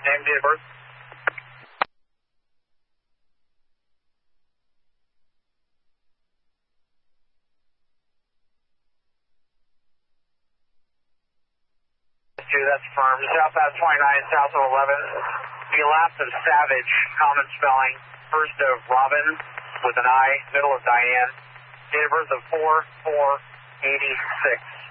Name, date of birth? That's firm. Southbound 29, south of 11. The last of Savage, common spelling. First of Robin with an I, middle of Diane. Date of birth of 4/4/86.